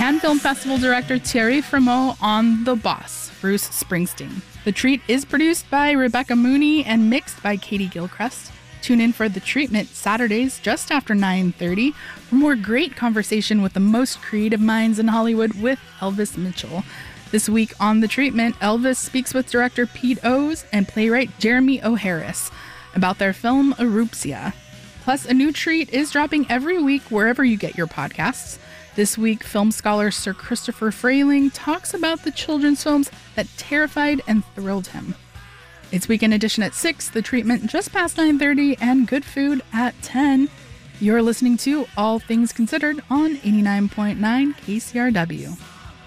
Cannes Film Festival director Thierry Frémaux on The Boss, Bruce Springsteen. The Treat is produced by Rebecca Mooney and mixed by Katie Gilchrist. Tune in for The Treatment Saturdays just after 9:30 for more great conversation with the most creative minds in Hollywood with Elvis Mitchell. This week on The Treatment, Elvis speaks with director Pete O's and playwright Jeremy O. Harris about their film Erupcia. Plus, a new treat is dropping every week wherever you get your podcasts. This week, film scholar Sir Christopher Frayling talks about the children's films that terrified and thrilled him. It's Weekend Edition at 6, The Treatment just past 9:30, and Good Food at 10. You're listening to All Things Considered on 89.9 KCRW.